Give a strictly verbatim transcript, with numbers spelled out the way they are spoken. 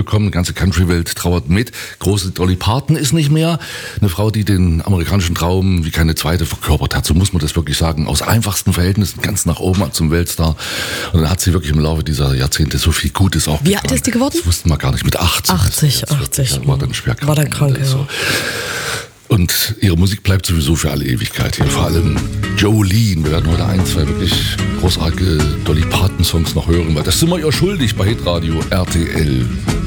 bekommen. Die ganze Country-Welt trauert mit. Große Dolly Parton ist nicht mehr. Eine Frau, die den amerikanischen Traum wie keine zweite verkörpert hat. So muss man das wirklich sagen. Aus einfachsten Verhältnissen ganz nach oben zum Weltstar. Und dann hat sie wirklich im Laufe dieser Jahrzehnte so viel Gutes auch Wie getan. alt ist die geworden? Das wussten wir gar nicht. Mit achtzig. achtzig, achtzig. Wirklich, war dann schwer krank. War dann krank, ja. So. Und ihre Musik bleibt sowieso für alle Ewigkeit hier. Vor allem Jolene. Wir werden heute ein, zwei wirklich großartige Dolly Parton Songs noch hören, weil das sind wir ihr schuldig bei Hitradio R T L.